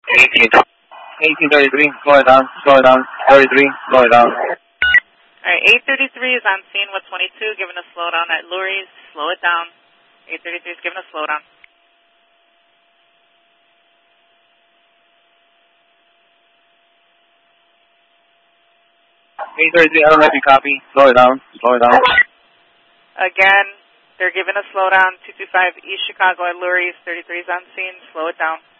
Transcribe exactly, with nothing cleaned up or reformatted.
eighteen. eighteen thirty-three, slow it down, slow it down. thirty-three, slow it down. Alright, eight thirty-three is on scene with twenty-two, giving a slowdown at Lurie's. Slow it down. eight thirty-three is giving a slowdown. eight thirty-three, I don't know if you copy. Slow it down, slow it down. Again, they're giving a slowdown. two two five East Chicago at Lurie's. thirty-three is on scene. Slow it down.